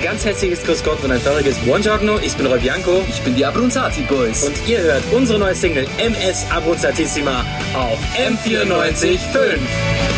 ein ganz herzliches Grüß Gott und ein feuriges Buongiorno. Ich bin Roy Bianco. Ich bin die Abronzati Boys. Und ihr hört unsere neue Single MS Abronzatissima auf M94.5.